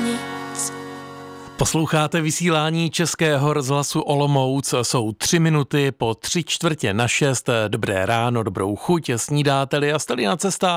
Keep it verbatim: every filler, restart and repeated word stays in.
nic. Posloucháte vysílání Českého rozhlasu Olomouc. Jsou tři minuty po tři čtvrtě na šest. Dobré ráno, dobrou chuť, snídáte-li a jste-li na cestách